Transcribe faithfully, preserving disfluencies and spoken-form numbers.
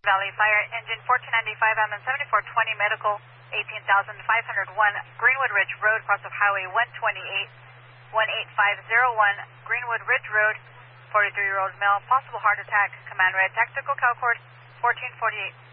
Valley Fire, engine fourteen ninety-five, M N seventy-four twenty, medical eighteen thousand five hundred one, Greenwood Ridge Road, cross of Highway one twenty-eight, one eight five zero one, Greenwood Ridge Road, forty-three-year-old male, possible heart attack, command red, tactical cow course, fourteen forty-eight.